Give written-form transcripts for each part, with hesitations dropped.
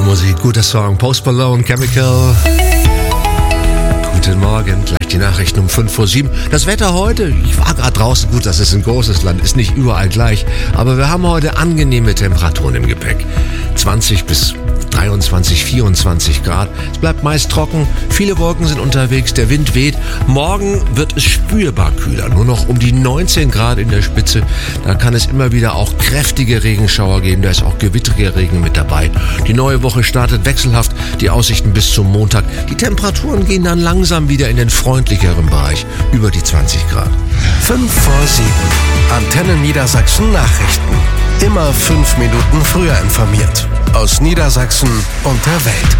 Musik, guter Song. Post Malone, Chemical. Guten Morgen, gleich die Nachrichten um 5:07. Das Wetter heute, ich war gerade draußen, gut, das ist ein großes Land, ist nicht überall gleich, aber wir haben heute angenehme Temperaturen im Gepäck. 20 bis 23, 24 Grad. Es bleibt meist trocken, viele Wolken sind unterwegs, der Wind weht. Morgen wird es spürbar kühler, nur noch um die 19 Grad in der Spitze. Da kann es immer wieder auch kräftige Regenschauer geben, da ist auch gewittriger Regen mit dabei. Die neue Woche startet wechselhaft, die Aussichten bis zum Montag. Die Temperaturen gehen dann langsam wieder in den freundlicheren Bereich, über die 20 Grad. 5:07. Antenne Niedersachsen Nachrichten. Immer 5 Minuten früher informiert. Aus Niedersachsen und der Welt.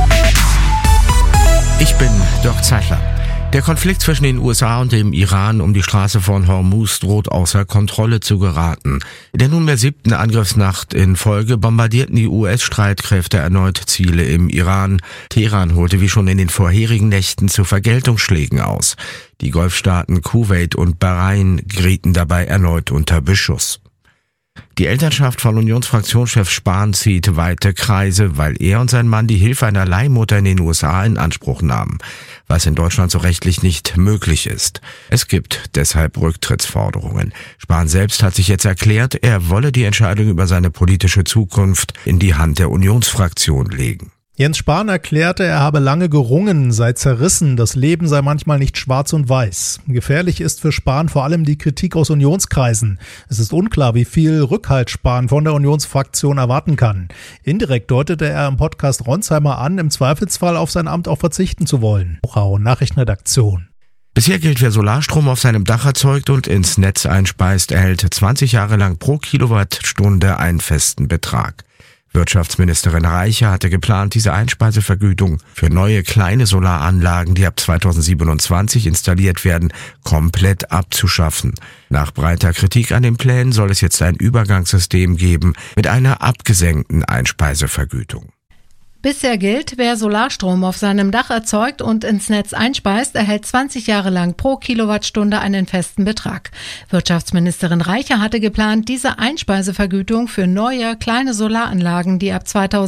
Ich bin Dirk Zeitler. Der Konflikt zwischen den USA und dem Iran um die Straße von Hormuz droht außer Kontrolle zu geraten. In der nunmehr 7. Angriffsnacht in Folge bombardierten die US-Streitkräfte erneut Ziele im Iran. Teheran holte wie schon in den vorherigen Nächten zu Vergeltungsschlägen aus. Die Golfstaaten Kuwait und Bahrain gerieten dabei erneut unter Beschuss. Die Elternschaft von Unionsfraktionschef Spahn zieht weite Kreise, weil er und sein Mann die Hilfe einer Leihmutter in den USA in Anspruch nahmen, was in Deutschland so rechtlich nicht möglich ist. Es gibt deshalb Rücktrittsforderungen. Spahn selbst hat sich jetzt erklärt, er wolle die Entscheidung über seine politische Zukunft in die Hand der Unionsfraktion legen. Jens Spahn erklärte, er habe lange gerungen, sei zerrissen, das Leben sei manchmal nicht schwarz und weiß. Gefährlich ist für Spahn vor allem die Kritik aus Unionskreisen. Es ist unklar, wie viel Rückhalt Spahn von der Unionsfraktion erwarten kann. Indirekt deutete er im Podcast Ronsheimer an, im Zweifelsfall auf sein Amt auch verzichten zu wollen. Nachrichtenredaktion. Bisher gilt, wer Solarstrom auf seinem Dach erzeugt und ins Netz einspeist, erhält 20 Jahre lang pro Kilowattstunde einen festen Betrag. Wirtschaftsministerin Reiche hatte geplant, diese Einspeisevergütung für neue kleine Solaranlagen, die ab 2027 installiert werden, komplett abzuschaffen. Nach breiter Kritik an den Plänen soll es jetzt ein Übergangssystem geben mit einer abgesenkten Einspeisevergütung. Bisher gilt, wer Solarstrom auf seinem Dach erzeugt und ins Netz einspeist, erhält 20 Jahre lang pro Kilowattstunde einen festen Betrag. Wirtschaftsministerin Reiche hatte geplant, diese Einspeisevergütung für neue, kleine Solaranlagen, die ab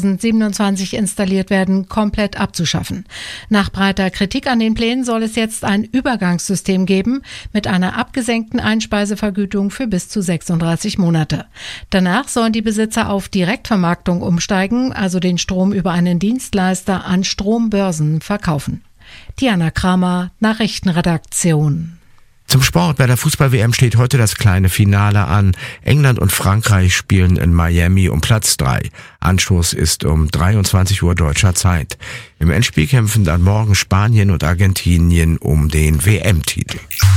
2027 installiert werden, komplett abzuschaffen. Nach breiter Kritik an den Plänen soll es jetzt ein Übergangssystem geben mit einer abgesenkten Einspeisevergütung für bis zu 36 Monate. Danach sollen die Besitzer auf Direktvermarktung umsteigen, also den Strom über einen Dienstleister an Strombörsen verkaufen. Diana Kramer, Nachrichtenredaktion. Zum Sport. Bei der Fußball-WM steht heute das kleine Finale an. England und Frankreich spielen in Miami um Platz 3. Anstoß ist um 23 Uhr deutscher Zeit. Im Endspiel kämpfen dann morgen Spanien und Argentinien um den WM-Titel.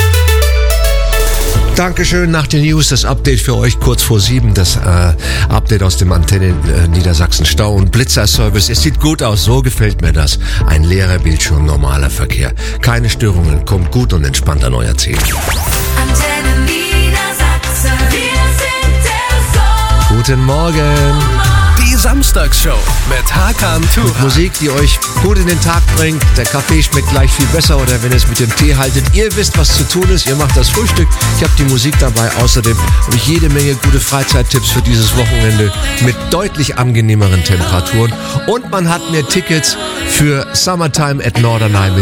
Dankeschön, nach den News das Update für euch kurz vor 7, das Update aus dem Antenne Niedersachsen Stau- und Blitzerservice. Es sieht gut aus, so gefällt mir das. Ein leerer Bildschirm, normaler Verkehr. Keine Störungen, kommt gut und entspannt an euer Ziel. Antenne Niedersachsen, wir sind der Sohn. Guten Morgen. Die Samstagsshow mit Hakan Turan. Mit Musik, die euch gut in den Tag bringt. Der Kaffee schmeckt gleich viel besser oder wenn ihr es mit dem Tee haltet. Ihr wisst, was zu tun ist. Ihr macht das Frühstück. Ich habe die Musik dabei. Außerdem habe ich jede Menge gute Freizeittipps für dieses Wochenende mit deutlich angenehmeren Temperaturen. Und man hat mehr Tickets für Summertime at Norderney mit